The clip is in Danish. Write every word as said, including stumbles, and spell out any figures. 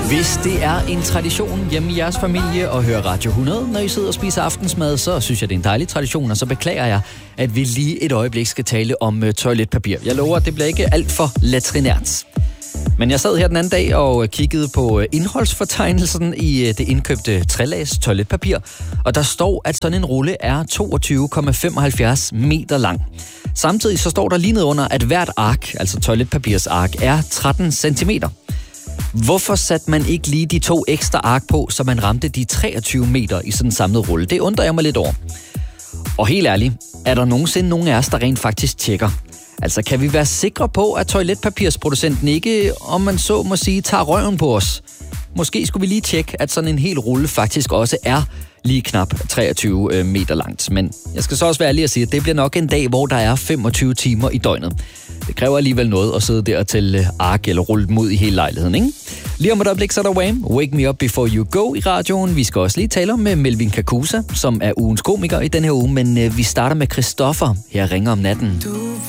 Hvis det er en tradition hjemme i jeres familie at høre Radio hundrede, når I sidder og spiser aftensmad, så synes jeg, det er en dejlig tradition, og så beklager jeg, at vi lige et øjeblik skal tale om uh, toiletpapir. Jeg lover, at det bliver ikke alt for latrinært. Men jeg sad her den anden dag og kiggede på indholdsfortegnelsen i det indkøbte trelags toiletpapir, og der står, at sådan en rulle er toogtyve komma femoghalvfjerds meter lang. Samtidig så står der lige nedenunder, at hvert ark, altså toiletpapirsark, er tretten centimeter. Hvorfor satte man ikke lige de to ekstra ark på, så man ramte de treogtyve meter i sådan en samlet rulle? Det undrer jeg mig lidt over. Og helt ærligt, er der nogensinde nogen af os, der rent faktisk tjekker? Altså, kan vi være sikre på, at toiletpapirsproducenten ikke, om man så må sige, tager røven på os? Måske skulle vi lige tjekke, at sådan en hel rulle faktisk også er lige knap treogtyve meter langt. Men jeg skal så også være ærlig at sige, at det bliver nok en dag, hvor der er femogtyve timer i døgnet. Det kræver alligevel noget at sidde der og tælle ark eller rulle dem ud i hele lejligheden, ikke? Lige om et øjeblik, så er der Wham! Wake Me Up Before You Go i radioen. Vi skal også lige tale med Melvin Kakusa, som er ugens komiker i den her uge, men vi starter med Christoffer. Her ringer om natten.